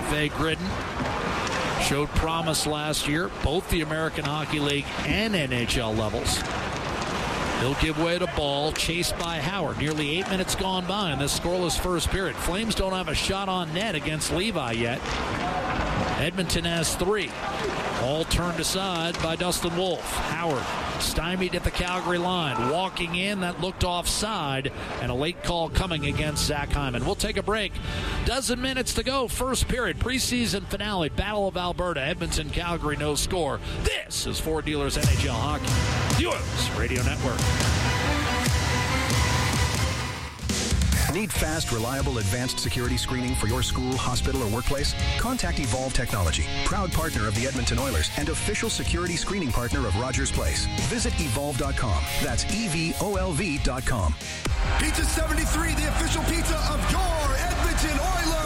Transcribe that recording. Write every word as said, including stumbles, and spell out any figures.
Fay Gridden showed promise last year, both the American Hockey League and N H L levels. He'll give way to Ball, chased by Howard. Nearly eight minutes gone by in this scoreless first period. Flames don't have a shot on net against Levi yet. Edmonton has three. All turned aside by Dustin Wolf. Howard stymied at the Calgary line. Walking in, that looked offside, and a late call coming against Zach Hyman. We'll take a break. Dozen minutes to go. First period, preseason finale, Battle of Alberta. Edmonton, Calgary, no score. This is Ford Dealers N H L Hockey, U S Radio Network. Need fast, reliable, advanced security screening for your school, hospital, or workplace? Contact Evolve Technology, proud partner of the Edmonton Oilers and official security screening partner of Rogers Place. Visit evolve dot com. That's E V O L V dot com. Pizza seventy-three, the official pizza of your Edmonton Oilers.